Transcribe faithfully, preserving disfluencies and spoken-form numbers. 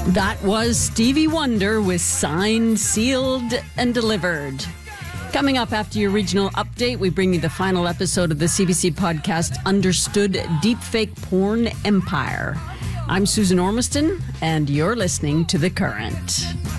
That was Stevie Wonder with Signed, Sealed, and Delivered. Coming up after your regional update, we bring you the final episode of the C B C podcast, Understood Deepfake Porn Empire. I'm Susan Ormiston, and you're listening to The Current.